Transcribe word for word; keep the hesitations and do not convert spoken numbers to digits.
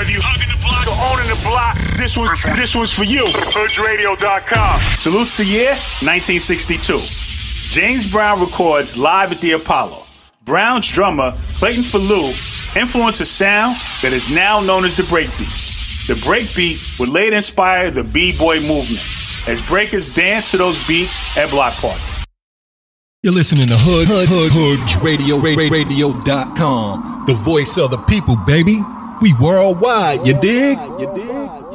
If you hugging the block or owning the block, this one, this one's for you. Hood Radio dot com. Salutes the year, nineteen sixty-two. James Brown records live at the Apollo. Brown's drummer, Clayton Falou, influenced a sound that is now known as the breakbeat. The breakbeat would later inspire the B-boy movement, as breakers dance to those beats at block parties. You're listening to Hood, Hood, Hood, Hood Radio, Radio dot com. The voice of the people, baby. We worldwide, you dig? You dig?